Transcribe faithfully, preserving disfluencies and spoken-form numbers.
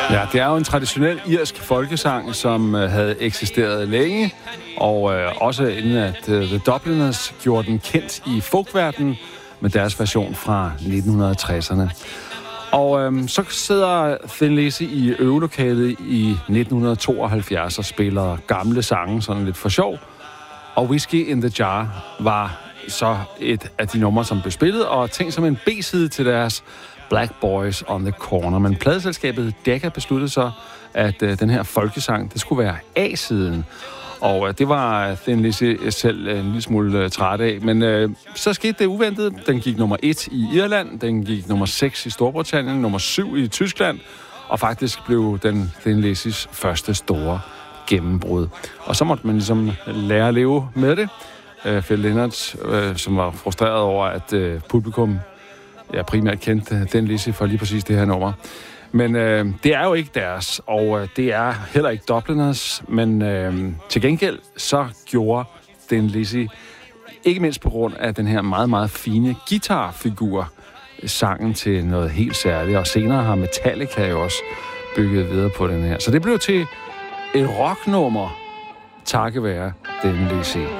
Ja, det er jo en traditionel irsk folkesang, som øh, havde eksisteret længe, og øh, også inden at øh, The Dubliners gjorde den kendt i folkverdenen med deres version fra nitten tresserne. Og øh, så sidder Thin Lizzy i øvelokalet i nitten tooghalvfjerds og spiller gamle sange, sådan lidt for sjov. Og Whiskey in the Jar var så et af de numre, som blev spillet, og tænkt som en B-side til deres Black Boys on the Corner. Men pladeselskabet Decca besluttede så, at øh, den her folkesang, det skulle være A-siden. Og øh, det var Thin Lizzy selv en lille smule øh, træt af. Men øh, så skete det uventet. Den gik nummer et i Irland, den gik nummer seks i Storbritannien, nummer syv i Tyskland, og faktisk blev den Thin Lizzys første store gennembrud. Og så måtte man ligesom lære at leve med det. Øh, Phil Lynott, øh, som var frustreret over, at øh, publikum jeg primært kendte Thin Lizzy for lige præcis det her nummer. Men øh, det er jo ikke deres, og øh, det er heller ikke Dubliners, men øh, til gengæld så gjorde Thin Lizzy, ikke mindst på grund af den her meget, meget fine guitarfigur, sangen til noget helt særligt, og senere har Metallica jo også bygget videre på den her. Så det blev til et rocknummer, takket være Thin Lizzy.